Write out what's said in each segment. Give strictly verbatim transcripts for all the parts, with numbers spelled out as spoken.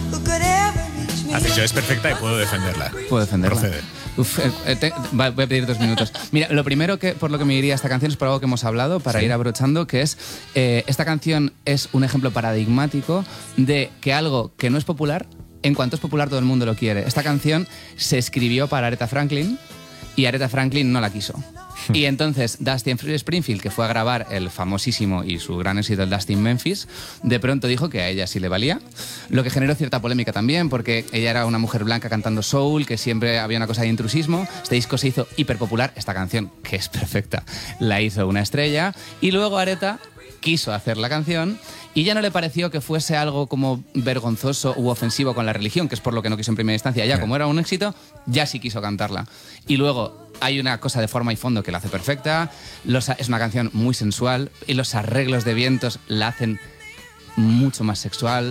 Has dicho, es perfecta y puedo defenderla. Puedo defenderla. Procede. Uf, eh, te, va, voy a pedir dos minutos. Mira, lo primero que por lo que me iría esta canción es por algo que hemos hablado, para sí. ir abrochando, que es, eh, esta canción es un ejemplo paradigmático de que algo que no es popular, en cuanto es popular todo el mundo lo quiere. Esta canción se escribió para Aretha Franklin y Aretha Franklin no la quiso. Y entonces Dusty Springfield, que fue a grabar el famosísimo y su gran éxito, el Dusty in Memphis, de pronto dijo que a ella sí le valía, lo que generó cierta polémica también, porque ella era una mujer blanca cantando soul, que siempre había una cosa de intrusismo. Este disco se hizo hiperpopular, esta canción, que es perfecta, la hizo una estrella, y luego Aretha quiso hacer la canción y ya no le pareció que fuese algo como vergonzoso u ofensivo con la religión, que es por lo que no quiso en primera instancia. Ya, como era un éxito, ya sí quiso cantarla. Y luego hay una cosa de forma y fondo que la hace perfecta, los, es una canción muy sensual y los arreglos de vientos la hacen mucho más sexual.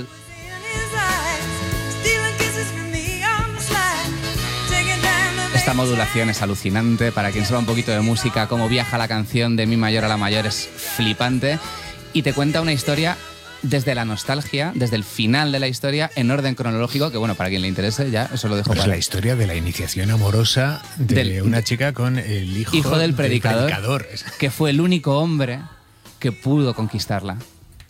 Esta modulación es alucinante. Para quien sepa un poquito de música, cómo viaja la canción de mi mayor a la mayor es flipante. Y te cuenta una historia desde la nostalgia, desde el final de la historia, en orden cronológico, que bueno, para quien le interese, ya eso lo dejo pues para... la historia de la iniciación amorosa de del, una chica con el hijo, hijo del predicador, del predicador, que fue el único hombre que pudo conquistarla.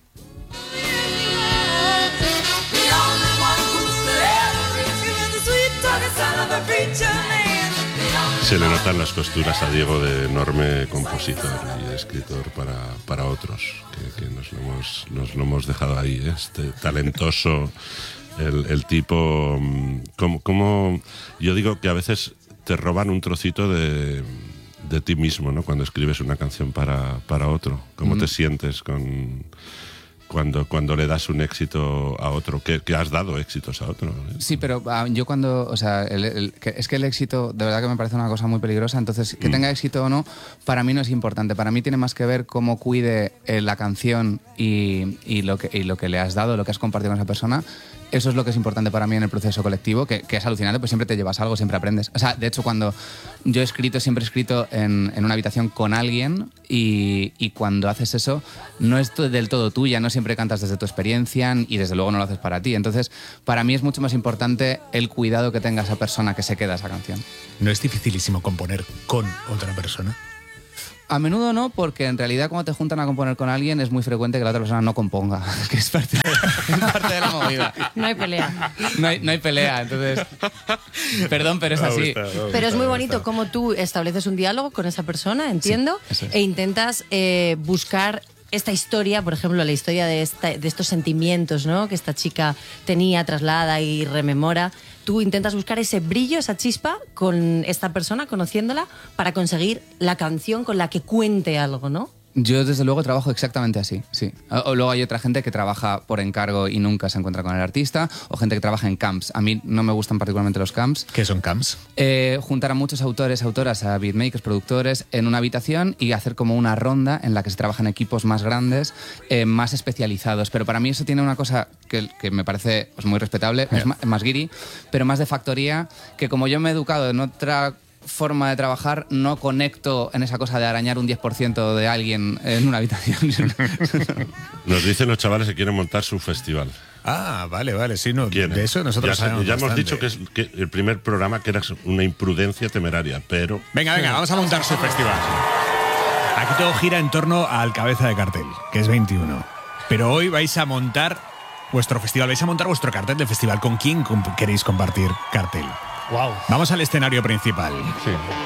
Se le notan las costuras a Diego de enorme compositor y escritor para, para otros, que, que nos, lo hemos, nos lo hemos dejado ahí, ¿eh? Este talentoso, el, el tipo... Como, como yo digo que a veces te roban un trocito de, de ti mismo, ¿no? Cuando escribes una canción para, para otro. ¿Cómo mm. te sientes con... Cuando, cuando le das un éxito a otro, que, que has dado éxitos a otro? Sí, pero uh, yo cuando, o sea, el, el, que, es que el éxito de verdad que me parece una cosa muy peligrosa, entonces que mm. tenga éxito o no, para mí no es importante, para mí tiene más que ver cómo cuide eh, la canción y, y, lo que, y lo que le has dado, lo que has compartido con esa persona. Eso es lo que es importante para mí en el proceso colectivo, que, que es alucinante, pues siempre te llevas algo, siempre aprendes. O sea, de hecho, cuando yo he escrito, siempre he escrito en, en una habitación con alguien y, y cuando haces eso, no es del todo tuya, no siempre cantas desde tu experiencia y desde luego no lo haces para ti. Entonces, para mí es mucho más importante el cuidado que tenga esa persona que se queda esa canción. ¿No es dificilísimo componer con otra persona? A menudo no, porque en realidad cuando te juntan a componer con alguien es muy frecuente que la otra persona no componga, que es parte de, es parte de la movida. No hay pelea. No hay, no hay pelea, entonces... Perdón, pero es así. Me gusta, me gusta, pero es muy bonito cómo tú estableces un diálogo con esa persona, entiendo, sí, es. e intentas eh, buscar esta historia, por ejemplo, la historia de, esta, de estos sentimientos, ¿no?, que esta chica tenía, traslada y rememora. Tú intentas buscar ese brillo, esa chispa con esta persona, conociéndola, para conseguir la canción con la que cuente algo, ¿no? Yo, desde luego, trabajo exactamente así, sí. O, o luego hay otra gente que trabaja por encargo y nunca se encuentra con el artista, o gente que trabaja en camps. A mí no me gustan particularmente los camps. ¿Qué son camps? Eh, juntar a muchos autores, autoras, a beatmakers, productores, en una habitación y hacer como una ronda en la que se trabajan equipos más grandes, eh, más especializados. Pero para mí eso tiene una cosa que, que me parece pues, muy respetable, yeah. es más, más guiri, pero más de factoría, que como yo me he educado en otra forma de trabajar, no conecto en esa cosa de arañar un diez por ciento de alguien en una habitación. Nos dicen los chavales que quieren montar su festival. Ah, vale, vale, sí, no, ¿Quieren? De eso nosotros ya, sabemos ya hemos bastante. dicho que es que el primer programa que era una imprudencia temeraria, pero... Venga, venga, vamos a montar su festival. Aquí todo gira en torno al cabeza de cartel, que es veintiuno. Pero hoy vais a montar vuestro festival, vais a montar vuestro cartel de festival. ¿Con quién comp- queréis compartir cartel? Wow. Vamos al escenario principal. Sí.